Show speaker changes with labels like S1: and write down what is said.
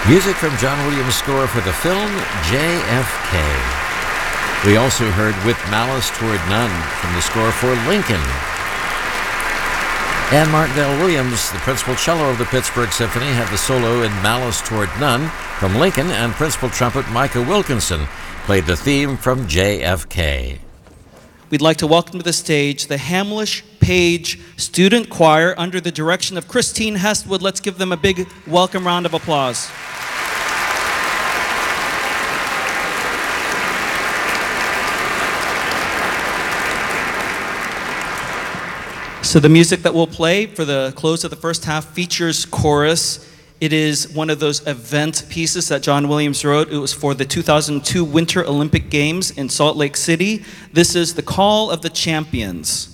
S1: Music from John Williams' score for the film JFK. We also heard With Malice Toward None from the score for Lincoln. And Martindale Williams, the principal cello of the Pittsburgh Symphony, had the solo in Malice Toward None from Lincoln, and principal trumpet Micah Wilkinson played the theme from JFK.
S2: We'd like to welcome to the stage the Hamlish Page Student Choir under the direction of Christine Hestwood. Let's give them a big welcome round of applause. So the music that we'll play for the close of the first half features chorus. It is one of those event pieces that John Williams wrote. It was for the 2002 Winter Olympic Games in Salt Lake City. This is The Call of the Champions.